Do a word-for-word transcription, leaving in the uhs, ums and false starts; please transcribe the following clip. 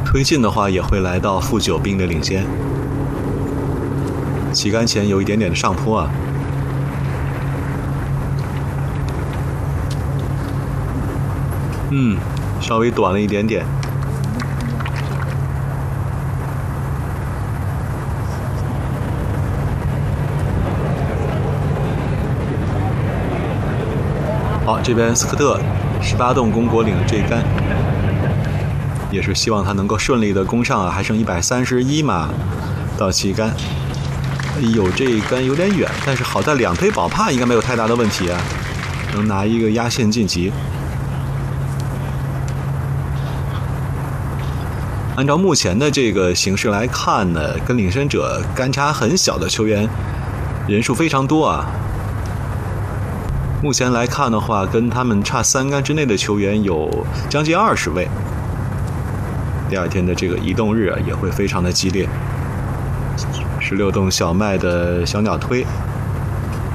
推进的话也会来到负九兵的领先。旗杆前有一点点的上坡啊。嗯，稍微短了一点点。好，这边斯科特十八洞攻国岭的这一杆，也是希望他能够顺利的攻上啊，还剩一百三十一码到旗杆。哎呦，这一杆有点远，但是好在两推宝帕应该没有太大的问题啊，能拿一个压线晋级。按照目前的这个形势来看呢，跟领先者杆差很小的球员人数非常多啊。目前来看的话，跟他们差三杆之内的球员有将近二十位。第二天的这个移动日啊，也会非常的激烈。十六洞小麦的小鸟推